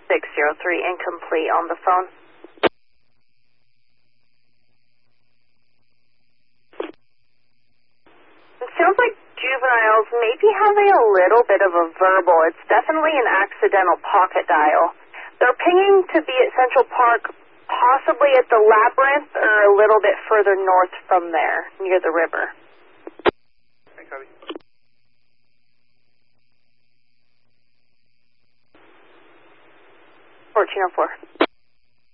603 incomplete on the phone. It sounds like juveniles may be having a little bit of a verbal. It's definitely an accidental pocket dial. They're pinging to be at Central Park, possibly at the Labyrinth or a little bit further north from there, near the river. Okay, copy. 1404.